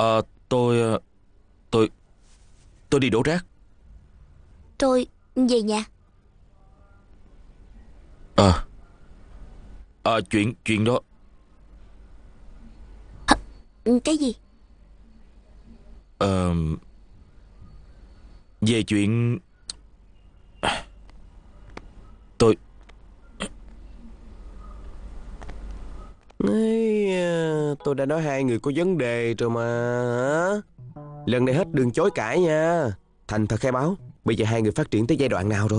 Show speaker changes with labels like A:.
A: Tôi tôi đi đổ rác.
B: Tôi về nhà.
A: Ờ chuyện chuyện đó.
B: Cái gì?
A: Ờ Về chuyện tôi.
C: Tôi đã nói hai người có vấn đề rồi mà. Lần này hết đường chối cãi nha. Thành thật khai báo, bây giờ hai người phát triển tới giai đoạn nào rồi?